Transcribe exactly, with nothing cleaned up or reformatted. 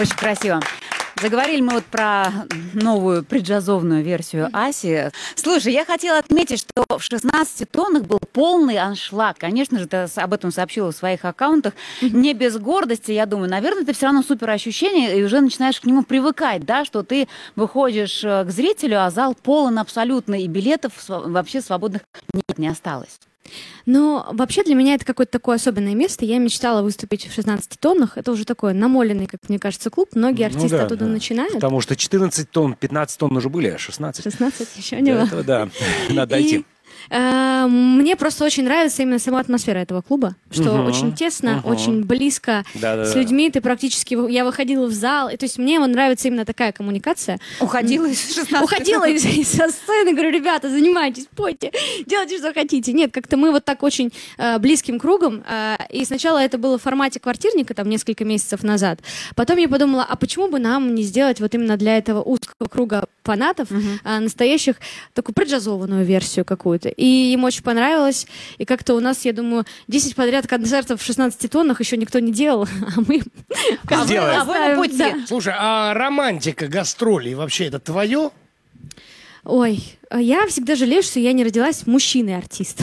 Очень красиво. Заговорили мы вот про новую преджазовную версию Аси. Слушай, я хотела отметить, что в шестнадцати тоннах был полный аншлаг. Конечно же, ты об этом сообщила в своих аккаунтах. Не без гордости, я думаю. Наверное, это все равно супер ощущение, и уже начинаешь к нему привыкать, да, что ты выходишь к зрителю, а зал полон абсолютно, и билетов вообще свободных нет, не осталось. Но вообще для меня это какое-то такое особенное место. Я мечтала выступить в шестнадцати тоннах. Это уже такой намоленный, как мне кажется, клуб. Многие артисты ну, да, оттуда да. начинают. Потому что четырнадцать тонн, пятнадцать тонн уже были, а шестнадцать. шестнадцать еще не было. Этого, да, надо дойти. Uh, мне просто очень нравится именно сама атмосфера этого клуба, что uh-huh. очень тесно, uh-huh. очень близко Да-да-да. с людьми. Ты практически... Я выходила в зал, и, то есть мне нравится именно такая коммуникация. Уходила из шестнадцати Уходила из, из со сцены, говорю, ребята, занимайтесь, пойте, делайте, что хотите. Нет, как-то мы вот так очень uh, близким кругом, uh, и сначала это было в формате квартирника, там, несколько месяцев назад. Потом я подумала, а почему бы нам не сделать вот именно для этого узкого круга фанатов uh-huh. uh, настоящих, такую преджазованную версию какую-то. И им очень понравилось. И как-то у нас, я думаю, десять подряд концертов в шестнадцати тоннах еще никто не делал, а мы... А вы, а вы на пути. Да. Слушай, а романтика гастролей вообще это твое? Ой, я всегда жалею, что я не родилась мужчиной-артистом.